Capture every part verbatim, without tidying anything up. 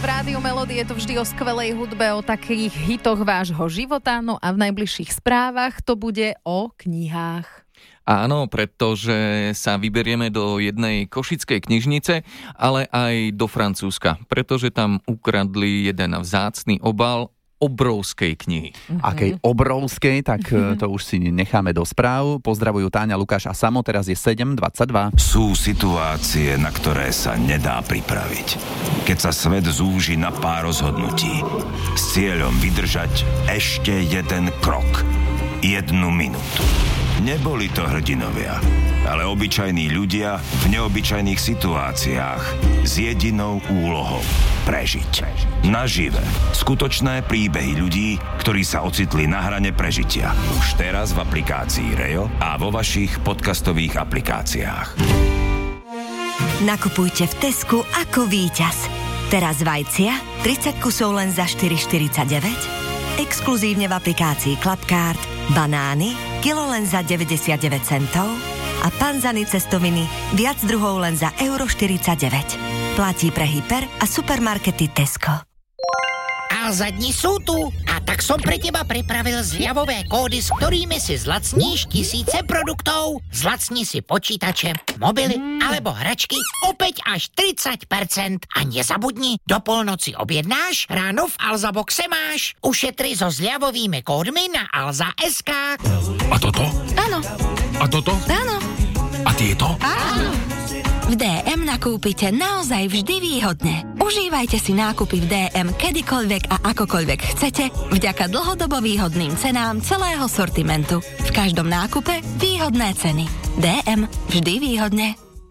V Rádiu Melody je to vždy o skvelej hudbe, o takých hitoch vášho života, no a v najbližších správach to bude o knihách. Áno, pretože sa vyberieme do jednej košickej knižnice, ale aj do Francúzska, pretože tam ukradli jeden vzácny obal obrovskej knihy. Mm-hmm. Akej obrovskej, tak to už si necháme do správ. Pozdravujú Táňa, Lukáš a Samo, teraz je sedem dvadsaťdva. Sú situácie, na ktoré sa nedá pripraviť. Keď sa svet zúži na pár rozhodnutí s cieľom vydržať ešte jeden krok, jednu minútu. Neboli to hrdinovia, ale obyčajní ľudia v neobyčajných situáciách s jedinou úlohou prežiť. Nažive. Skutočné príbehy ľudí, ktorí sa ocitli na hrane prežitia. Už teraz v aplikácii Rejo a vo vašich podcastových aplikáciách. Nakupujte v Tesku ako víťaz. Teraz vajcia tridsať kusov len za štyri štyridsaťdeväť. Exkluzívne v aplikácii Clubcard. Banány kilo len za deväťdesiatdeväť centov a panzany cestoviny viac druhov len za euro štyridsaťdeväť. Platí pre hyper a supermarkety Tesco. Alza dni sú tu a tak som pre teba pripravil zľavové kódy, s ktorými si zlacníš tisíce produktov. Zlacni si počítače, mobily alebo hračky opäť až tridsať percent. A nezabudni, do polnoci objednáš, ráno v Alza boxe máš. Ušetri so zľavovými kódmi na alza bodka es ká. A toto? Áno. A toto? Áno. A tieto? Áno. V dé em nakúpite naozaj vždy výhodne. Užívajte si nákupy v dé em kedykoľvek a akokoľvek chcete vďaka dlhodobo výhodným cenám celého sortimentu. V každom nákupe výhodné ceny. dé em vždy výhodne.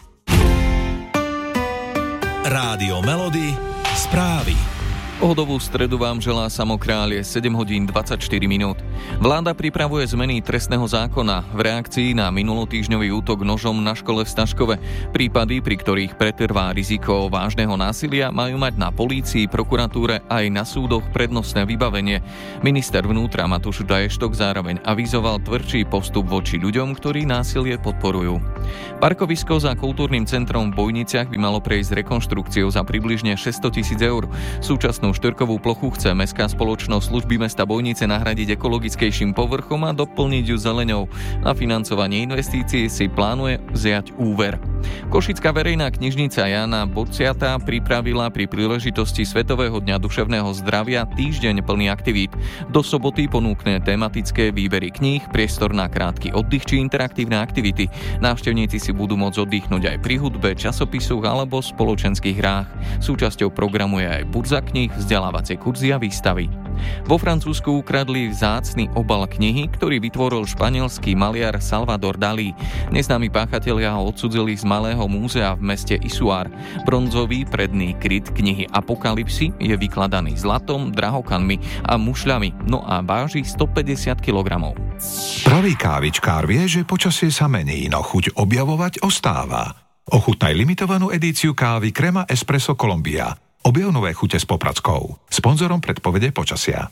Rádio Melody, správy. Pohodovú stredu vám želá Samo Král, je sedem hodín dvadsaťštyri minút. Vláda pripravuje zmeny trestného zákona v reakcii na minulotýždňový útok nožom na škole v Staškove. Prípady, pri ktorých pretrvá riziko vážneho násilia, majú mať na polícii, prokuratúre aj na súdoch prednostné vybavenie. Minister vnútra Matúš Daještok zároveň avizoval tvrdší postup voči ľuďom, ktorí násilie podporujú. Parkovisko za kultúrnym centrom v Bojniciach by malo prejsť rekonštrukciou za približne šesťsto tisíc eur. Súčasnú štvrkovú plochu chce mestská spoločnosť Služby mesta Bojnice nahradiť ekologickejším povrchom a doplniť ju zeleňou. Na financovanie investícií si plánuje vziať úver. Košická verejná knižnica Jána Bociata pripravila pri príležitosti Svetového dňa duševného zdravia týždeň plný aktivít. Do soboty ponúkne tematické výbery kníh, priestor na krátky oddych či interaktívne aktivity. Návštevníci si budú môcť oddychnúť aj pri hudbe, časopisoch alebo spoločenských hrách. Súčasťou programu je aj burza kníh, vzdelávacie kurzy a výstavy. Vo Francúzsku ukradli vzácny obal knihy, ktorý vytvoril španielský maliar Salvador Dalí. Neznámi páchatelia ho odcudzili z malého múzea v meste Isuár. Bronzový predný kryt knihy Apokalypsy je vykladaný zlatom, drahokanmi a mušľami, no a váži stopäťdesiat kilogramov. Pravý kávičkár vie, že počasie sa mení, no chuť objavovať ostáva. Ochutnaj limitovanú edíciu kávy Crema Espresso Colombia. Objav nové chute s Popradskou. Sponzorom predpovede počasia.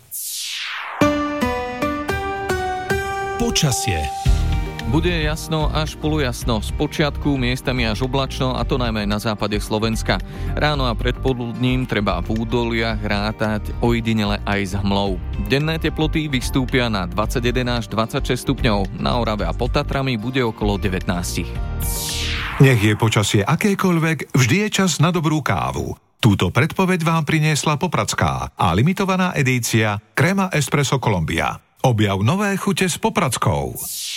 Počasie. Bude jasno až polojasno, z počiatku miestami až oblačno, a to najmä na západe Slovenska. Ráno a predpoludním treba v údoliach rátať ojedinele aj s hmlou. Denné teploty vystúpia na dvadsaťjeden až dvadsaťšesť stupňov, na Orave a pod Tatrami bude okolo devätnásť. Nech je počasie akékoľvek, vždy je čas na dobrú kávu. Túto predpoveď vám priniesla Popradská a limitovaná edícia Crema Espresso Colombia. Objav nové chute s Popradskou.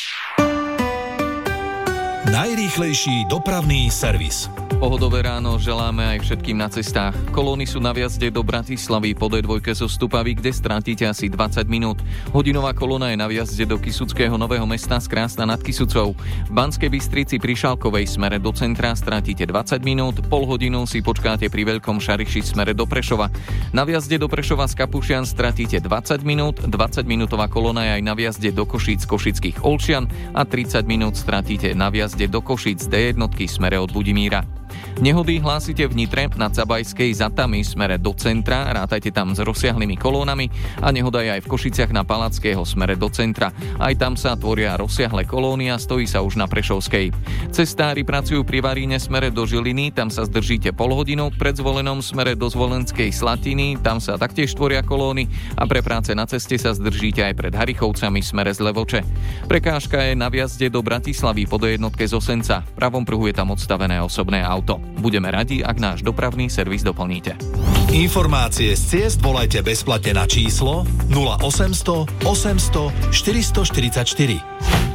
Najrýchlejší dopravný servis. Pohodové ráno želáme aj všetkým na cestách. Kolóny sú na vjazde do Bratislavy po dé dva zo Stupavy, kde strátite asi dvadsať minút. Hodinová kolóna je na vjazde do Kysuckého Nového Mesta z Krásna nad Kysucou. V Banskej Bystrici pri Šalkovej smere do centra strátite dvadsať minút, pol hodinu si počkáte pri Veľkom Šariši smere do Prešova. Na vjazde do Prešova z Kapušian stratíte dvadsať minút, dvadsaťminútová kolóna je aj na vjazde do Košíc Košických Olšian a tridsať minút stratíte na vjazde do Košíc dé jedna smere od Budimíra. Nehody hlásite v Nitre na Cabajskej za Tami smere do centra, rátajte tam s rozsiahlými kolónami, a nehoda je aj v Košiciach na Palackého smere do centra. Aj tam sa tvoria rozsiahle kolóny a stojí sa už na Prešovskej. Cestári pracujú pri Varíne smere do Žiliny, tam sa zdržíte pol hodinu, pred Zvolenom smere do Zvolenskej Slatiny, tam sa taktiež tvoria kolóny a pre práce na ceste sa zdržíte aj pred Harichovcami smere z Levoče. Prekážka je na vjazde do Bratislavy po dojednotke z Osenca. V pravom pruhu je tam odstavené osobné auto. Budeme radi, ak náš dopravný servis doplníte. Informácie z ciest volajte bezplatne na číslo nula osemsto osemsto štyristoštyridsaťštyri.